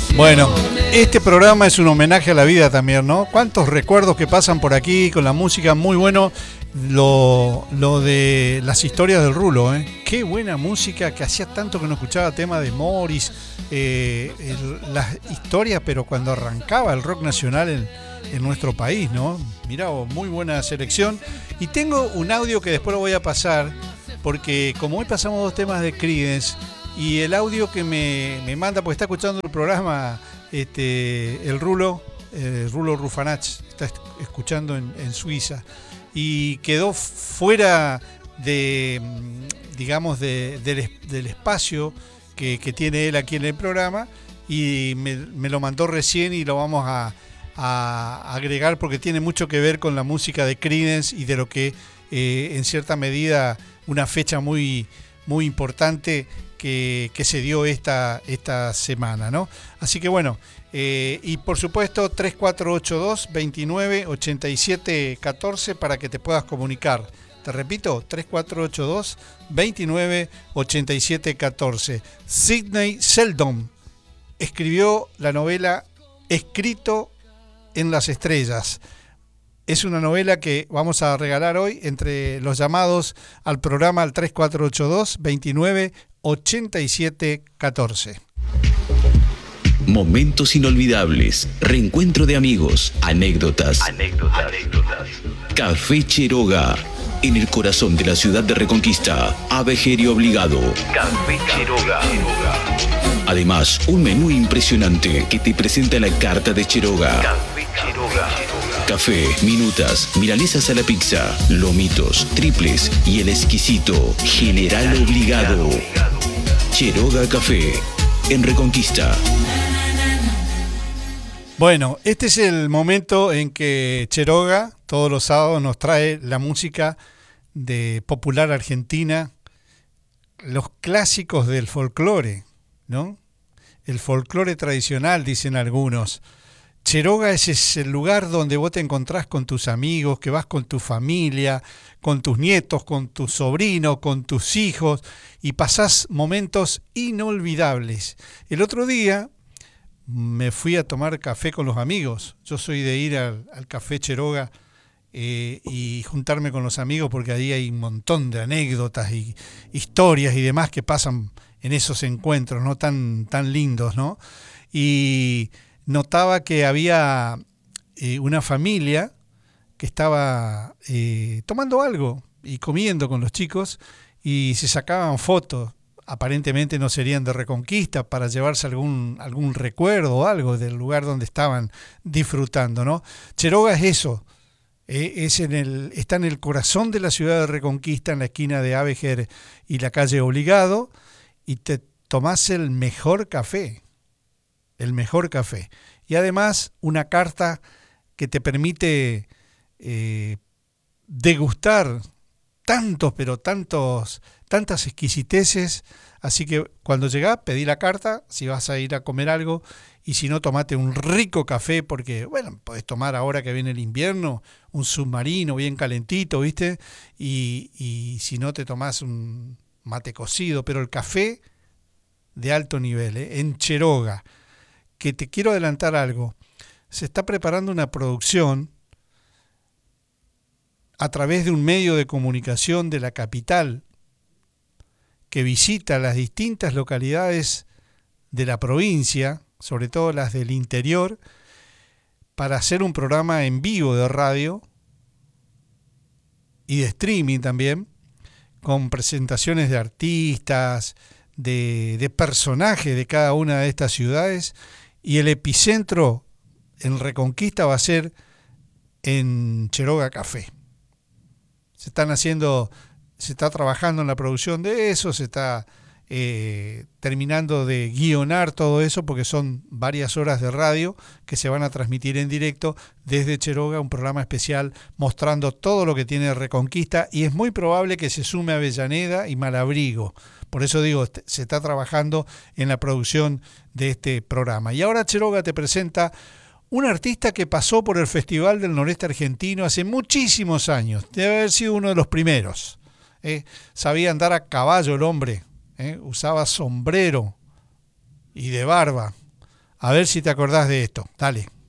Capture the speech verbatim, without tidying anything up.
Bueno, este programa es un homenaje a la vida también, ¿no? Cuántos recuerdos que pasan por aquí con la música, muy bueno lo, lo de las historias del Rulo, ¿eh? Qué buena música, que hacía tanto que no escuchaba tema de Morris, eh, el, las historias, pero cuando arrancaba el rock nacional en, en nuestro país, ¿no? Mirá, muy buena selección. Y tengo un audio que después lo voy a pasar, porque como hoy pasamos dos temas de Creedence, y el audio que me, me manda, porque está escuchando el programa, este, el Rulo, el Rulo Rufanach, está escuchando en, en Suiza, y quedó fuera de, digamos, de, del, del espacio que, que tiene él aquí en el programa, y me, me lo mandó recién y lo vamos a, a agregar porque tiene mucho que ver con la música de Creedence y de lo que, eh, en cierta medida, una fecha muy, muy importante Que, que se dio esta, esta semana, ¿no? Así que bueno, eh, y por supuesto tres cuatro ocho dos, veintinueve, ochenta y siete, catorce para que te puedas comunicar. Te repito, tres cuatro ocho dos, veintinueve, ochenta y siete, catorce. Sidney Sheldon escribió la novela Escrito en las Estrellas. Es una novela que vamos a regalar hoy entre los llamados al programa al tres cuatro ocho dos, veintinueve, ochenta y siete, catorce. Momentos inolvidables, reencuentro de amigos, anécdotas. Anécdotas. anécdotas. Café Cheroga, en el corazón de la ciudad de Reconquista. Avejerio obligado. Café Cheroga. Además, un menú impresionante que te presenta la carta de Cheroga. Café Cheroga. Café, minutas, milanesas a la pizza, lomitos, triples y el exquisito General Obligado. Cheroga Café, en Reconquista. Bueno, este es el momento en que Cheroga todos los sábados nos trae la música de popular argentina, los clásicos del folclore, ¿no? El folclore tradicional, dicen algunos. Cheroga ese es el lugar donde vos te encontrás con tus amigos, que vas con tu familia, con tus nietos, con tus sobrinos, con tus hijos, y pasás momentos inolvidables. El otro día me fui a tomar café con los amigos. Yo soy de ir al, al Café Cheroga eh, y juntarme con los amigos porque ahí hay un montón de anécdotas y historias y demás que pasan en esos encuentros, ¿no? Tan, tan lindos, ¿no? Y notaba que había eh, una familia que estaba eh, tomando algo y comiendo con los chicos y se sacaban fotos. Aparentemente no serían de Reconquista, para llevarse algún, algún recuerdo o algo del lugar donde estaban disfrutando, ¿no? Cheroga es eso, eh, es en el, está en el corazón de la ciudad de Reconquista, en la esquina de Avejer y la calle Obligado, y te tomás el mejor café. El mejor café. Y además una carta que te permite eh, degustar tantos, pero tantos, tantas exquisiteces. Así que cuando llegás, pedí la carta, si vas a ir a comer algo, y si no, tomate un rico café, porque, bueno, podés tomar ahora que viene el invierno, un submarino bien calentito, ¿viste? Y, y si no, te tomás un mate cocido, pero el café de alto nivel, ¿eh? En Cheroga. Que te quiero adelantar algo, se está preparando una producción a través de un medio de comunicación de la capital que visita las distintas localidades de la provincia, sobre todo las del interior, para hacer un programa en vivo de radio y de streaming también, con presentaciones de artistas, de, de personajes de cada una de estas ciudades. Y el epicentro en Reconquista va a ser en Cheroga Café. Se están haciendo, se está trabajando en la producción de eso, se está eh, terminando de guionar todo eso, porque son varias horas de radio que se van a transmitir en directo desde Cheroga, un programa especial mostrando todo lo que tiene Reconquista, y es muy probable que se sume Avellaneda y Malabrigo. Por eso digo, se está trabajando en la producción de este programa. Y ahora Cheroga te presenta un artista que pasó por el Festival del Noreste Argentino hace muchísimos años. Debe haber sido uno de los primeros. ¿eh? Sabía andar a caballo el hombre. ¿eh? Usaba sombrero y de barba. A ver si te acordás de esto. Dale.